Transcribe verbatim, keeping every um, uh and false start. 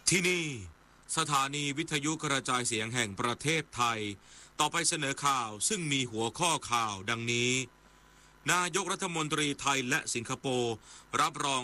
ที่นี่สถานีวิทยุกระจายเสียงแห่งประเทศไทยต่อไปเสนอข่าวซึ่งมีหัวข้อข่าวดังนี้นายกรัฐมนตรีไทยและสิงคโปร์รับรอง